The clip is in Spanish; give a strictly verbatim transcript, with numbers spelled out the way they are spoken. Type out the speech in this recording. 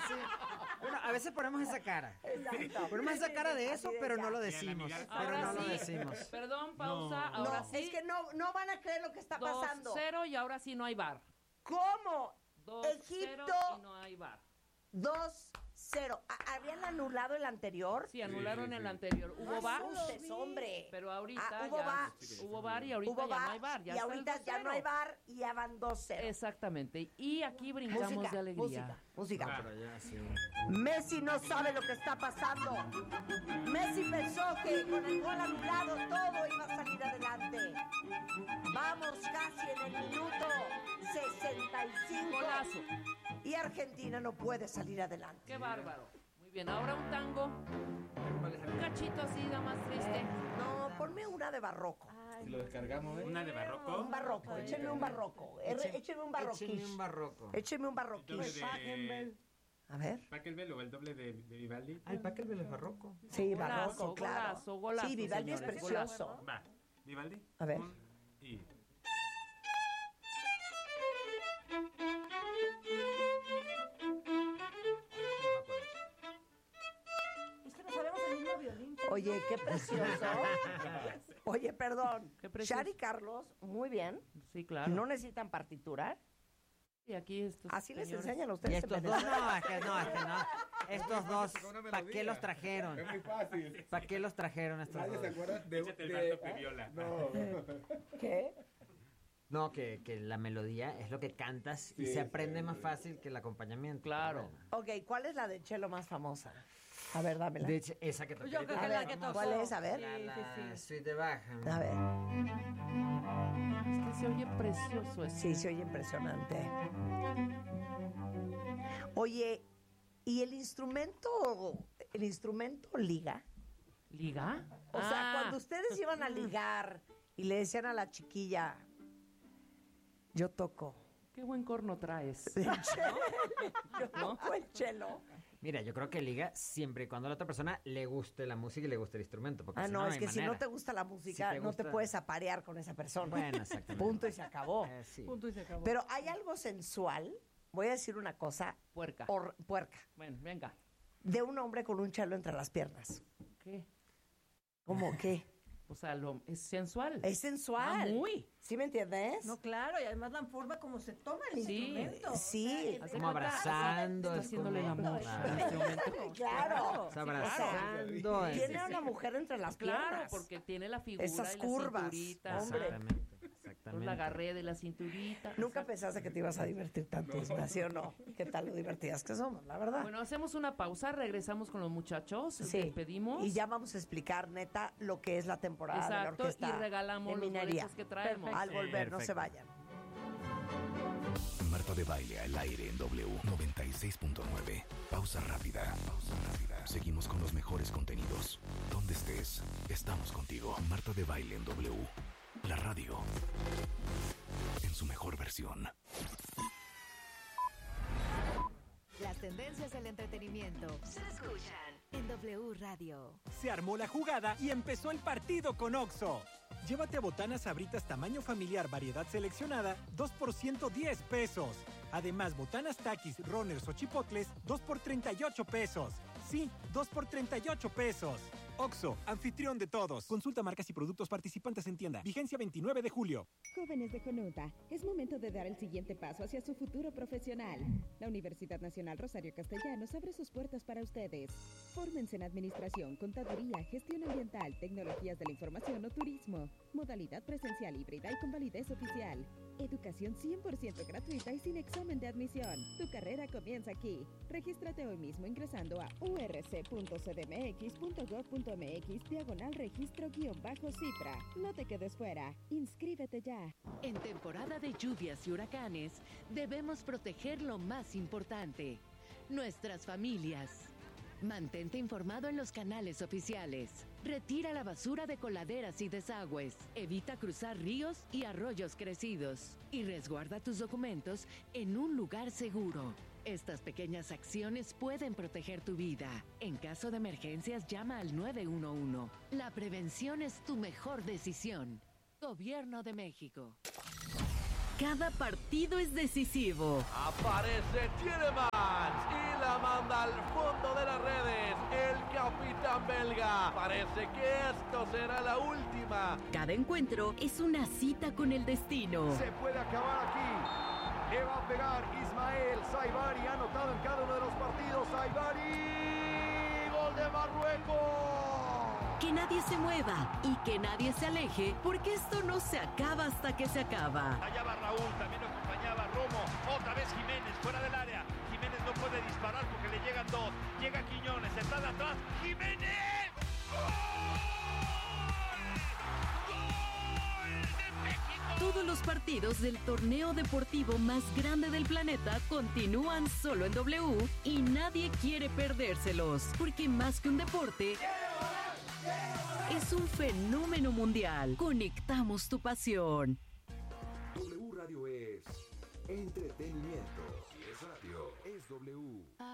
sí. Bueno, a veces ponemos esa cara. Exacto. Ponemos esa cara de eso, pero no lo decimos. Pero Ahora no lo sí, decimos. perdón, pausa, No, ahora sí. es que no, no van a creer lo que está dos pasando. cero y ahora sí no hay bar. ¿Cómo? dos cero Egipto, y no hay bar. dos cero. ¿Habían anulado el anterior? Sí, anularon Sí, sí, el sí. anterior. No Hubo bar, asustes, hombre. pero ahorita Ah, hubo ya bar. hubo bar y ahorita Hubo ya bar, no hay bar. Ya y está el ahorita dos ya cero. no hay bar y ya van dos cero. Exactamente. Y aquí brincamos Música, de alegría. música, música. Pero ya, sí. Messi no sabe lo que está pasando. Messi pensó que con el gol anulado todo iba a salir adelante. Vamos casi en el minuto sesenta y cinco. Golazo. Y Argentina no puede salir adelante. Qué bárbaro. Muy bien, ahora un tango. Un cachito así, da más triste. No, ponme una de barroco. Si lo descargamos, ¿eh? Una de barroco. Un barroco, échenme un barroco. Echen- Échenme un barroquish. Échenme un barroco. Échenme un El barroquish. doble de A ver. Pachelbel o el doble de, de Vivaldi. Ay, Pachelbel es barroco. Sí, Golazo, barroco, claro. golazo, golazo, Sí, Vivaldi es señores, precioso. Va, Vivaldi. A ver. Un y. Es que no sabemos el mismo violín. Oye, qué precioso. Oye, perdón. Qué precioso. Shari y Carlos, muy bien. Sí, claro. No necesitan partitura. Y aquí estos Así les señores. enseñan a Y ustedes. en estos dos, Venezuela. no, es que no, es que no. Estos dos, ¿para qué los Es trajeron? muy fácil. ¿Para qué los trajeron estos Nadie se dos? acuerda de... Échate el de- bardo que viola. No. ¿Qué? No, que, que la melodía es lo que cantas y Sí, se aprende sí, más sí. fácil que el acompañamiento. Claro. Bueno. Ok, ¿cuál es la de Chelo más famosa? A ver, dámela. De hecho, esa que tocó. Yo creo A que ver, la que tocó. ¿cuál es? A ver. La, Sí, la sí, sí. suite de Baja. A ver. Es que se oye precioso eso. Sí, se oye impresionante. Oye, ¿y el instrumento, el instrumento liga? ¿Liga? O sea, Ah. cuando ustedes iban a ligar y le decían a la chiquilla, yo toco. Qué buen corno traes. Yo toco el chelo. Mira, yo creo que liga siempre y cuando a la otra persona le guste la música y le guste el instrumento. Porque Ah, si no, no, es hay que si manera. no te gusta la música, Si te no te gusta- puedes aparear con esa persona. Bueno, exactamente. Punto y se acabó. Eh, sí. Punto y se acabó. Pero hay algo sensual, voy a decir una cosa, Puerca. hor- puerca, Bueno, venga. de un hombre con un chelo entre las piernas. ¿Qué? ¿Cómo qué? O sea, lo, es sensual. Es sensual. Ah, muy. ¿Sí me entiendes? No, claro, y además la forma como se toma el Sí, instrumento. sí. O sea, el- Haz de Como cuenta, abrazando. Está es haciéndole el como- amor Ah, al instrumento. Claro. Está abrazando. es- Tiene a una mujer entre las piernas. Claro, porque tiene la figura Esas y la curvas, cinturita. hombre. Exactamente, Pues exactamente. la agarré de la cinturita. Nunca Exacto. pensaste que te ibas a divertir tanto, Isma, ¿sí o no? ¿Qué tal lo divertidas que somos, la verdad? Bueno, hacemos una pausa, regresamos con los muchachos, sí. despedimos. Y ya vamos a explicar, neta, lo que es la temporada de la Exacto, orquesta y regalamos de los minería. boletos que traemos. Al Sí, volver, no perfecto. se vayan. Marta de Baile al aire en W noventa y seis punto nueve. Pausa rápida. Pausa rápida. Seguimos con los mejores contenidos. Donde estés, estamos contigo. Marta de Baile en W. La radio. En su mejor versión. Las tendencias del entretenimiento se escuchan en W Radio. Se armó la jugada y empezó el partido con Oxxo. Llévate botanas Sabritas tamaño familiar variedad seleccionada, dos por ciento diez pesos. Además, botanas Takis, Runners o Chipotles, dos por treinta y ocho pesos. Sí, dos por treinta y ocho pesos. Oxxo, anfitrión de todos. Consulta marcas y productos participantes en tienda. Vigencia veintinueve de julio. Jóvenes de Jonuta, es momento de dar el siguiente paso hacia su futuro profesional. La Universidad Nacional Rosario Castellanos abre sus puertas para ustedes. Fórmense en Administración, Contaduría, Gestión Ambiental, Tecnologías de la Información o Turismo. Modalidad presencial híbrida y con validez oficial. Educación cien por ciento gratuita y sin examen de admisión. Tu carrera comienza aquí. Regístrate hoy mismo ingresando a u r c punto c d m x punto gov punto m x diagonal registro guión bajo cifra. No te quedes fuera. Inscríbete ya. En temporada de lluvias y huracanes, debemos proteger lo más importante, nuestras familias. Mantente informado en los canales oficiales. Retira la basura de coladeras y desagües. Evita cruzar ríos y arroyos crecidos. Y resguarda tus documentos en un lugar seguro. Estas pequeñas acciones pueden proteger tu vida. En caso de emergencias, llama al nueve uno uno. La prevención es tu mejor decisión. Gobierno de México. cada partido es decisivo. Aparece Tielemans y la manda al fondo de las redes. El capitán belga. Parece que esto será la última. Cada encuentro es una cita con el destino. Se puede acabar aquí. Le va a pegar Ismael Saibari. Ha anotado en cada uno de los partidos. Saibari. Gol de Marruecos. Que nadie se mueva y que nadie se aleje, porque esto no se acaba hasta que se acaba. Allá va Raúl, también lo acompañaba Romo. Otra vez Jiménez, fuera del área. Jiménez no puede disparar porque le llegan dos. Llega Quiñones, está de atrás. ¡Jiménez! ¡Gol! ¡Gol de México! Todos los partidos del torneo deportivo más grande del planeta continúan solo en W y nadie quiere perdérselos, porque más que un deporte, es un fenómeno mundial. Conectamos tu pasión. W Radio es entretenimiento. Si es radio, es W.